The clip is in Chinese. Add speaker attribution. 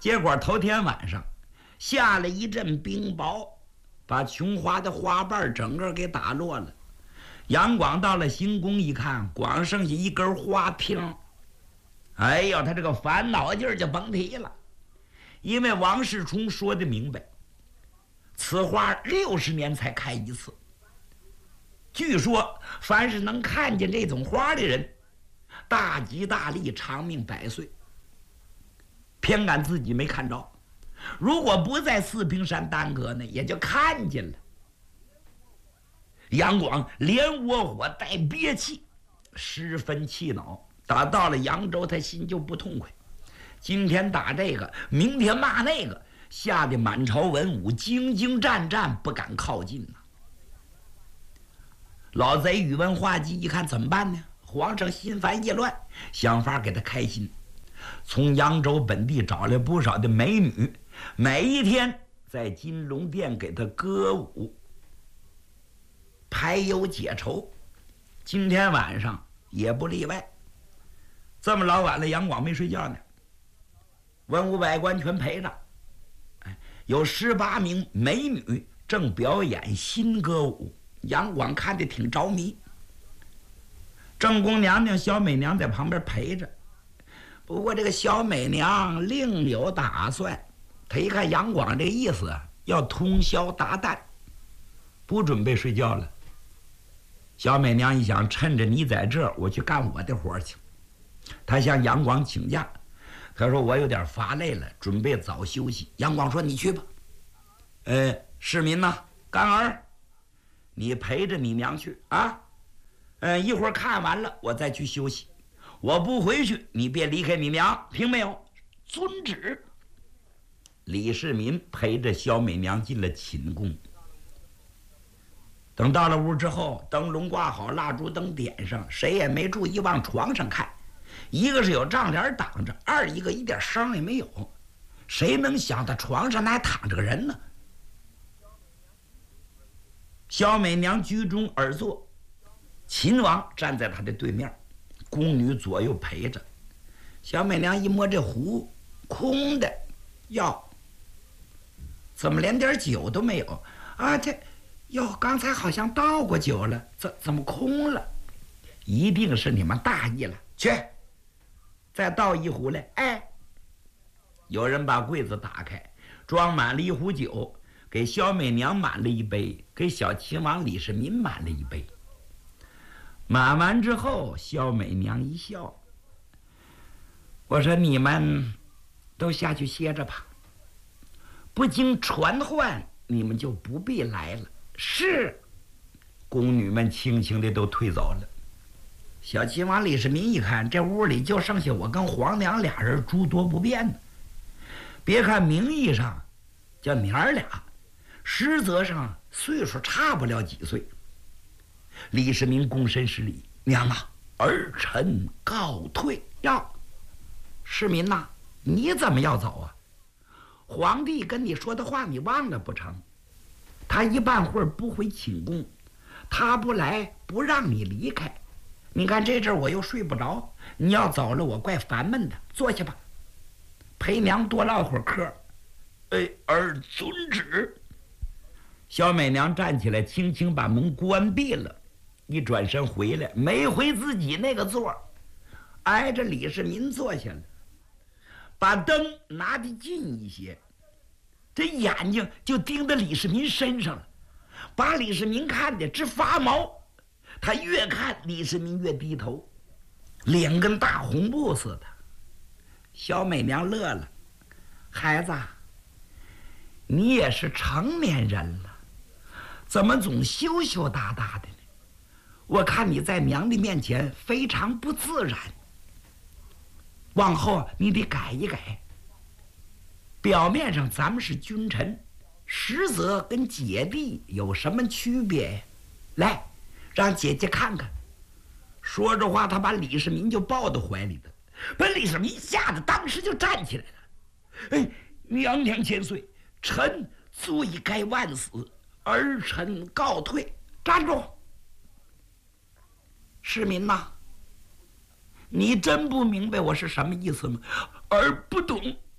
Speaker 1: 结果头天晚上下了一阵冰雹，把琼华的花瓣整个给打落了。杨广到了行宫一看，光剩下一根花瓶。哎呦，他这个烦恼劲儿就甭提了，因为王世充说的明白，此花60年才开一次。据说凡是能看见这种花的人，大吉大利，长命百岁。偏赶自己没看着，如果不在四平山耽搁呢，也就看见了。杨广连窝火带憋气，十分气恼。到了扬州，他心就不痛快。今天打这个，明天骂那个，吓得满朝文武惊惊战战，不敢靠近呐。老贼宇文化及一看怎么办呢？皇上心烦意乱，想法给他开心。从扬州本地找来不少的美女，每一天在金龙殿给他歌舞排忧解愁。今天晚上也不例外。这么老晚了，杨广没睡觉呢，文武百官全陪着。有18名美女正表演新歌舞，杨广看得挺着迷。正宫娘娘小美娘在旁边陪着。不过这个小美娘另有打算，她一看杨广这意思要通宵达旦，不准备睡觉了。小美娘一想，趁着你在这儿，我去干我的活去。她向杨广请假，她说我有点乏累了，准备早休息。杨广说你去吧。市民呐，干儿，你陪着你娘去啊。一会儿看完了我再去休息。我不回去，你别离开你娘，听没有？遵旨。李世民陪着小美娘进了寝宫。等到了屋之后，灯笼挂好，蜡烛灯点上，谁也没注意往床上看。一个是有帐帘挡着，二一个一点声也没有。谁能想到床上那还躺着个人呢？小美娘居中而坐，秦王站在她的对面，宫女左右陪着。小美娘一摸这壶，空的，哟，怎么连点酒都没有啊？刚才好像倒过酒了，怎么空了？一定是你们大意了，去，再倒一壶来。有人把柜子打开，装满了一壶酒，给小美娘满了一杯，给小秦王李世民满了一杯。满完之后，小美娘一笑，我说你们都下去歇着吧，不经传唤，你们就不必来了。是。宫女们轻轻的都退走了。小秦王李世民一看，这屋里就剩下我跟皇娘俩人，诸多不便呢。别看名义上叫娘儿俩，实则上岁数差不了几岁。李世民躬身施礼，娘啊，儿臣告退。世民呐，你怎么要走啊？皇帝跟你说的话你忘了不成？他一半会儿不回寝宫，他不来不让你离开。你看这阵我又睡不着，你要走了我怪烦闷的。坐下吧，陪娘多唠会儿嗑。儿遵旨。小美娘站起来，轻轻把门关闭了，一转身回来，没回自己那个座，挨着李世民坐下了，把灯拿得近一些，这眼睛就盯在李世民身上了，把李世民看得直发毛。他越看李世民越低头，脸跟大红布似的。小美娘乐了，孩子，你也是成年人了，怎么总羞羞答答的呢？我看你在娘的面前非常不自然，往后你得改一改。表面上咱们是君臣，实则跟姐弟有什么区别呀？来，让姐姐看看。说着话，他把李世民就抱到怀里的，把李世民吓得当时就站起来了。娘娘千岁，臣罪该万死，儿臣告退。站住！世民呐，你真不明白我是什么意思吗？儿不懂。